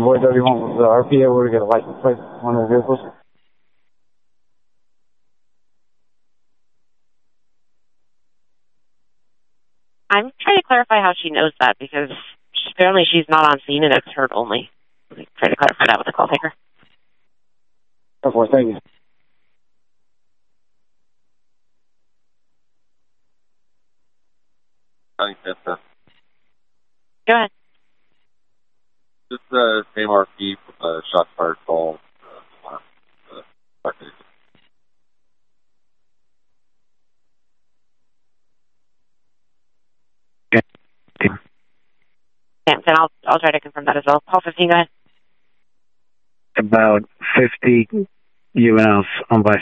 Convoy 31 with the RPA where to get a license plate on the vehicles. I'm trying to clarify how she knows that because apparently she's not on scene and it's heard only. Try to clarify that with the call taker. Of course, thank you. Go ahead. Just the same RP with the shots fired call. Then I'll try to confirm that as well. Call 15, go ahead. About 50 UNLs on by